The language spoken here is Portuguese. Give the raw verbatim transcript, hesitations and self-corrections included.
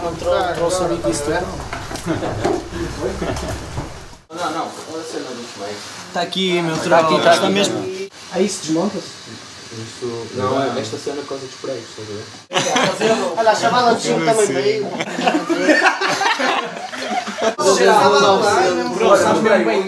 não trouxe a bico isso tudo. Não, não, olha a cena dos meios. Está aqui, meu troll. Está aqui, está mesmo. Aí se desmonta-se? Isto. Não, é esta cena por causa dos pregos, estás a ver? Olha, a chamada de cima também veio. Sabes bem,